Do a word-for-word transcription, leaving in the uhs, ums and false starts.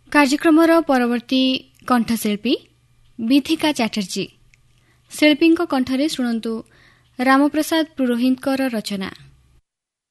କାର୍ଯ୍ୟକ୍ରମର ପରବର୍ତ୍ତୀ କଣ୍ଠଶିଳ୍ପୀ ବିଥିକା ଚାଟର୍ଜୀ। ଶିଳ୍ପୀଙ୍କ କଣ୍ଠରେ ଶୁଣନ୍ତୁ ରାମପ୍ରସାଦ ପୁରୋହିତଙ୍କର ରଚନା।